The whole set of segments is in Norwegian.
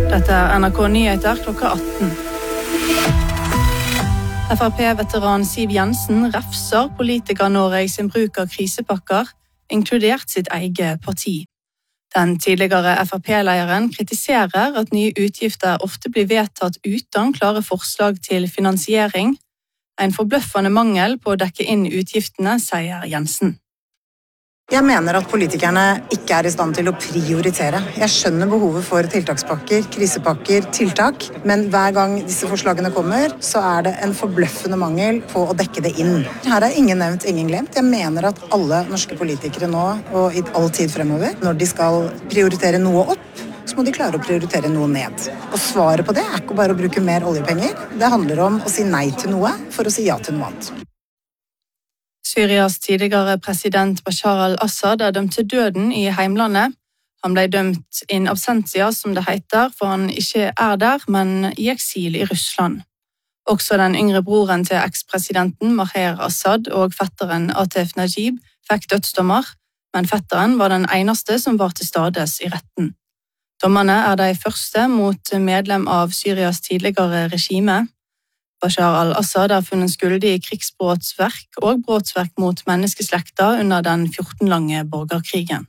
Dette NRK Nyheter klokka 18. FrP-veteran Siv Jensen refser Politiker-Norge sin bruk av krisepakker, inkludert sitt eget parti. Den tidligere FrP-lederen kritiserer at nye utgifter ofte blir vedtatt uten klare forslag til finansiering. En forbløffende mangel på å dekke inn utgiftene, sier Jensen. Jeg mener at politikerne ikke i stand til å prioritere. Jeg skjønner behovet for tiltakspakker, krisepakker, tiltak, men hver gang disse forslagene kommer, så det en forbløffende mangel på å dekke det inn. Her ingen nevnt, ingen glemt. Jeg mener at alle norske politikere nå, og i all tid fremover, når de skal prioritere noe opp, så må de klare å prioritere noe ned. Og svaret på det ikke bare å bruke mer oljepenger. Det handler om å si nei til noe for å si ja til noe annet. Syrias tidligere president Bashar al-Assad dømt til døden i heimlandet. Han ble dømt in absentia, som det heter, for han ikke der, men i eksil i Russland. Også den yngre broren til ekspresidenten Maher Assad og fetteren Atef Najib fikk dødsdommer, men fetteren var den eneste som var til stades i retten. Dommerne de første mot medlem av Syrias tidligere regime. Bashar al-Assad funnet skyldig i krigsbrotsverk og brotsverk mot menneskeslekta under den 14-lange borgerkrigen.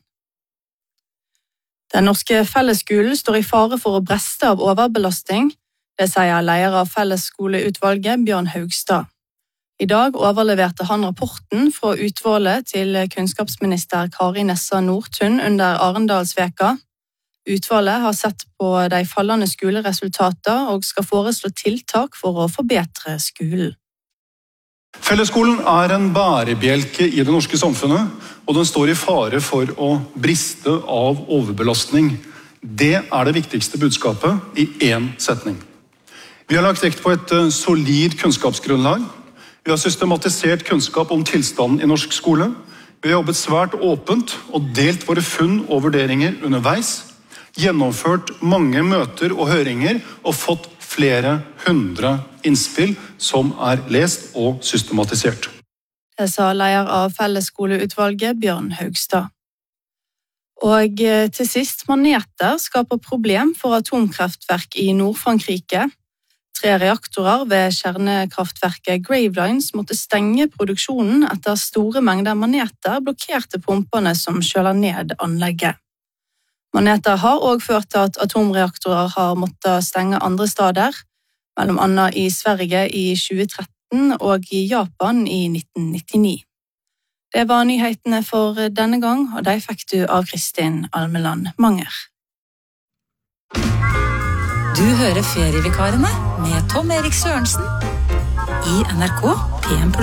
Den norske fellesskolen står i fare for å breste av overbelastning, det sier leder av fellesskoleutvalget Bjørn Haugstad. I dag overleverte han rapporten fra utvalget til kunnskapsminister Kari Nessa Nordtun under Arendalsveka. Utvalget har sett på de fallende skoleresultater og skal foreslå tiltak for å forbedre skolen. Fellesskolen en bærebjelke i det norske samfunnet, og den står i fare for å briste av overbelastning. Det det viktigste budskapet i én setning. Vi har lagt vekt på et solid kunnskapsgrunnlag. Vi har systematisert kunnskap om tilstanden i norsk skole. Vi har jobbet svært åpent og delt våre funn og vurderinger underveis. Gjennomført mange møter og høringer og fått flere 100 innspill som lest og systematisert. Det sa leder av fellesskoleutvalget Bjørn Haugstad. Og til sist, maneter skaper problem for atomkraftverk i Nord-Frankrike. 3 reaktorer ved kjernekraftverket Gravelines måtte stenge produksjonen etter store mengder maneter blokkerte pumpene som kjøler ned anlegget. Maneter har også ført til at atomreaktorer har måttet stenge andre steder, mellom annet i Sverige i 2013 og i Japan i 1999. Det var nyhetene for denne gang, og de fikk du av Kristin Almeland Manger. Du hører Ferievikarene med Tom Erik Sørensen i NRK P1+.